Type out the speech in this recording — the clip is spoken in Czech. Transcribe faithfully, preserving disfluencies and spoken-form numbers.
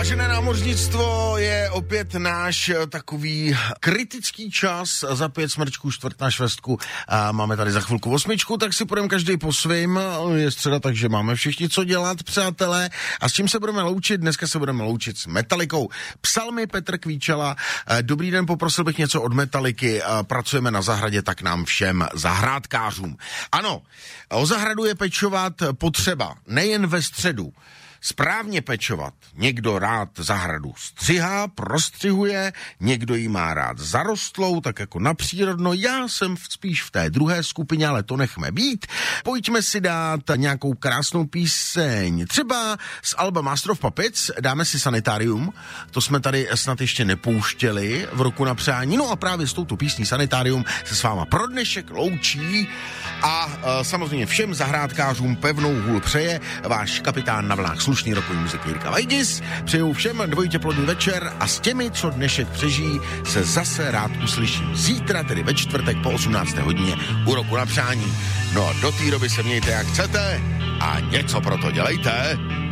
Vážené námořnictvo, je opět náš takový kritický čas za pět smrčků, čtvrt na švestku. A máme tady za chvilku osmičku, tak si půjdeme každý po svým. Je středa, takže máme všichni co dělat, přátelé. A s čím se budeme loučit? Dneska se budeme loučit s Metalikou. Psal mi Petr Kvíčela. Dobrý den, poprosil bych něco od Metaliky. Pracujeme na zahradě, tak nám všem zahrádkářům. Ano, o zahradu je pečovat potřeba, nejen ve středu. Správně pečovat. Někdo rád zahradu střihá, prostřihuje, někdo jí má rád zarostlou, tak jako na přírodno. Já jsem spíš v té druhé skupině, ale to nechme být. Pojďme si dát nějakou krásnou píseň. Třeba z alba Master of Puppets dáme si Sanitarium. To jsme tady snad ještě nepouštěli v roku na přání. No a právě s touto písní Sanitarium se s váma pro dnešek loučí a e, samozřejmě všem zahrádkářům pevnou hůl přeje váš kapitán na vlnách slušný rokový muziky Jirka Vajdis. Přeju všem dvojitě plodný večer a s těmi, co dnešek přežijí, se zase rád uslyším zítra, tedy ve čtvrtek po osmnácté hodině u roku na přání. No a do té doby se mějte jak chcete a něco pro to dělejte.